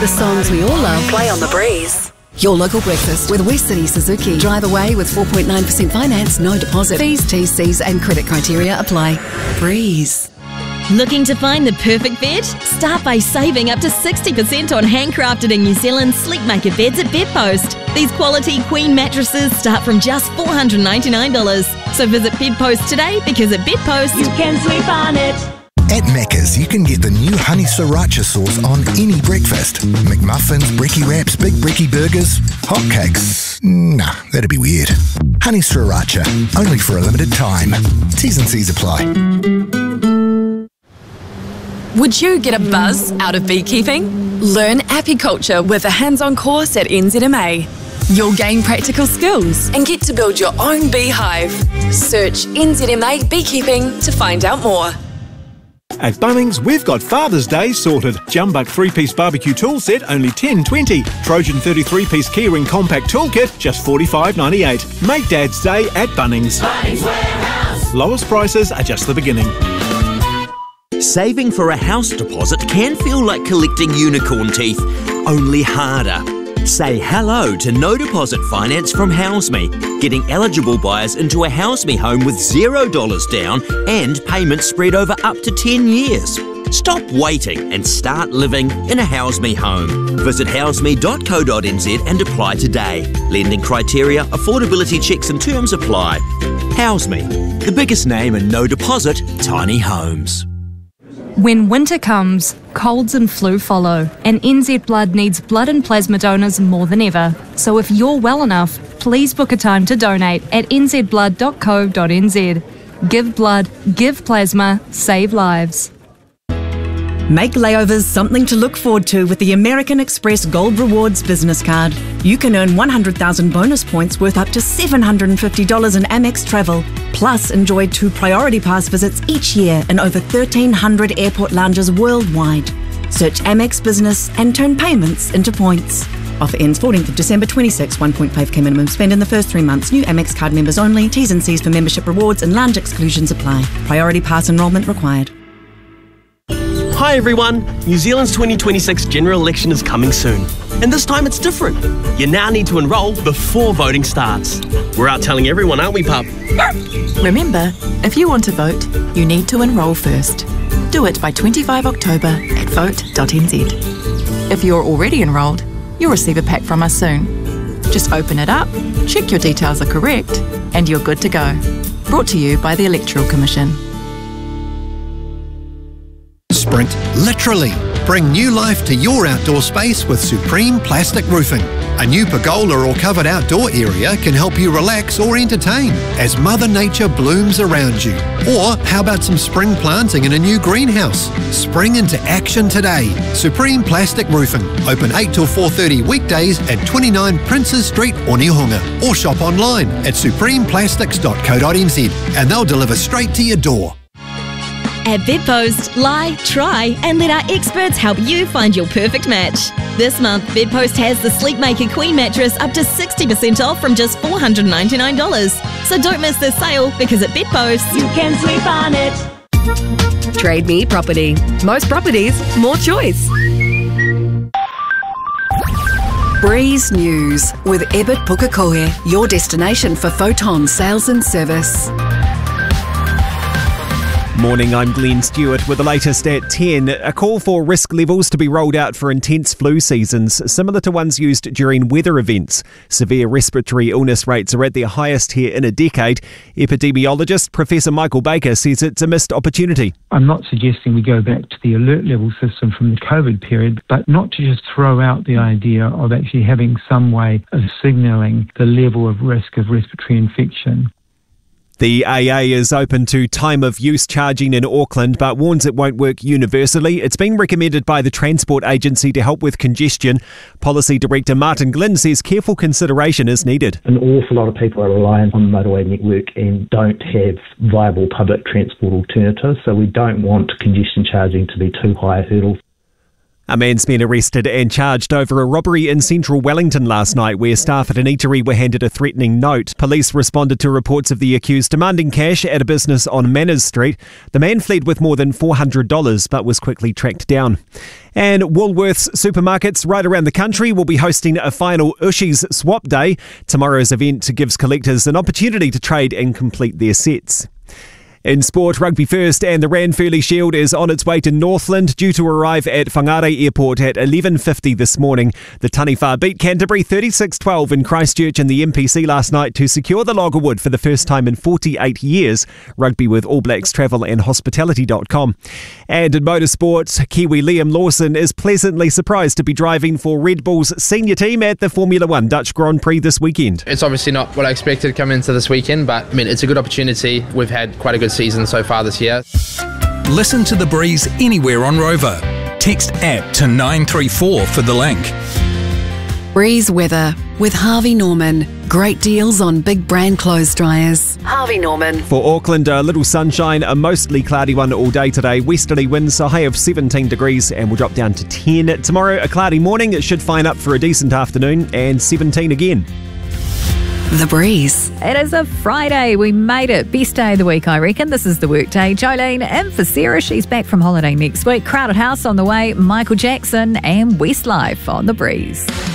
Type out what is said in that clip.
The songs we all love play on the breeze. Your local breakfast with West City Suzuki. Drive away with 4.9% finance, no deposit. Fees, TCs and credit criteria apply. Breeze. Looking to find the perfect bed? Start by saving up to 60% on handcrafted in New Zealand Sleepmaker beds at Bedpost. These quality queen mattresses start from just $499. So visit Bedpost today, because at Bedpost you can sleep on it. At Macca's, you can get the new honey sriracha sauce on any breakfast. McMuffins, brekkie wraps, big brekkie burgers, hotcakes. Nah, that'd be weird. Honey sriracha, only for a limited time. T's and C's apply. Would you get a buzz out of beekeeping? Learn apiculture with a hands-on course at NZMA. You'll gain practical skills and get to build your own beehive. Search NZMA Beekeeping to find out more. At Bunnings, we've got Father's Day sorted. Jumbuck 3-piece barbecue tool set, only $10.20. Trojan 33-piece keyring compact toolkit, just $45.98. Make Dad's Day at Bunnings. Bunnings Warehouse. Lowest prices are just the beginning. Saving for a house deposit can feel like collecting unicorn teeth, only harder. Say hello to no deposit finance from HouseMe, getting eligible buyers into a HouseMe home with $0 down and payments spread over up to 10 years. Stop waiting and start living in a HouseMe home. Visit houseme.co.nz and apply today. Lending criteria, affordability checks and terms apply. HouseMe, the biggest name in no deposit tiny homes. When winter comes, colds and flu follow, and NZ Blood needs blood and plasma donors more than ever. So if you're well enough, please book a time to donate at nzblood.co.nz. Give blood, give plasma, save lives. Make layovers something to look forward to with the American Express Gold Rewards business card. You can earn 100,000 bonus points worth up to $750 in Amex travel. Plus, enjoy 2 Priority Pass visits each year in over 1,300 airport lounges worldwide. Search Amex Business and turn payments into points. Offer ends 14th of December 26. 1.5k minimum spend in the first 3 months. New Amex card members only. T's and C's for membership rewards and lounge exclusions apply. Priority Pass enrolment required. Hi everyone! New Zealand's 2026 general election is coming soon. And this time it's different. You now need to enrol before voting starts. We're out telling everyone, aren't we, pup? Remember, if you want to vote, you need to enrol first. Do it by 25 October at vote.nz. If you're already enrolled, you'll receive a pack from us soon. Just open it up, check your details are correct, and you're good to go. Brought to you by the Electoral Commission. Sprint, literally. Bring new life to your outdoor space with Supreme Plastic Roofing. A new pergola or covered outdoor area can help you relax or entertain as Mother Nature blooms around you. Or how about some spring planting in a new greenhouse? Spring into action today. Supreme Plastic Roofing. Open 8 till 4:30 weekdays at 29 Princes Street, Onehunga. Or shop online at supremeplastics.co.nz and they'll deliver straight to your door. At Bedpost, lie, try, and let our experts help you find your perfect match. This month, Bedpost has the Sleepmaker Queen mattress up to 60% off from just $499. So don't miss this sale, because at Bedpost, you can sleep on it. Trade Me Property. Most properties, more choice. Breeze News with Ebert Pukekohe, your destination for photon sales and service. Morning, I'm Glenn Stewart with the latest at 10. A call for risk levels to be rolled out for intense flu seasons, similar to ones used during weather events. Severe respiratory illness rates are at their highest here in a decade. Epidemiologist Professor Michael Baker says it's a missed opportunity. I'm not suggesting we go back to the alert level system from the COVID period, but not to just throw out the idea of actually having some way of signalling the level of risk of respiratory infection. The AA is open to time of use charging in Auckland, but warns it won't work universally. It's been recommended by the Transport Agency to help with congestion. Policy Director Martin Glynn says careful consideration is needed. An awful lot of people are reliant on the motorway network and don't have viable public transport alternatives, so we don't want congestion charging to be too high a hurdle. A man's been arrested and charged over a robbery in central Wellington last night where staff at an eatery were handed a threatening note. Police responded to reports of the accused demanding cash at a business on Manners Street. The man fled with more than $400 but was quickly tracked down. And Woolworths supermarkets right around the country will be hosting a final Ushies Swap Day. Tomorrow's event gives collectors an opportunity to trade and complete their sets. In sport, Rugby First and the Ranfurly Shield is on its way to Northland, due to arrive at Whangarei Airport at 11:50 this morning. The Taniwha beat Canterbury 36-12 in Christchurch in the MPC last night to secure the Loggerwood for the first time in 48 years. Rugby with All Blacks Travel and Hospitality.com. And in motorsport, Kiwi Liam Lawson is pleasantly surprised to be driving for Red Bull's senior team at the Formula One Dutch Grand Prix this weekend. It's obviously not what I expected coming into this weekend, but I mean, it's a good opportunity. We've had quite a good season so far this year. Listen to The Breeze anywhere on Rover. Text app to 934 for the link. Breeze weather with Harvey Norman. Great deals on big brand clothes dryers. Harvey Norman. For Auckland, a little sunshine, a mostly cloudy one all day today. Westerly winds, a high of 17 degrees and will drop down to 10. Tomorrow, a cloudy morning. It should fine up for a decent afternoon and 17 again. The Breeze. It is a Friday. We made it. Best day of the week, I reckon. This is the workday. Jolene in for Sarah. She's back from holiday next week. Crowded House on the way. Michael Jackson and Westlife on The Breeze.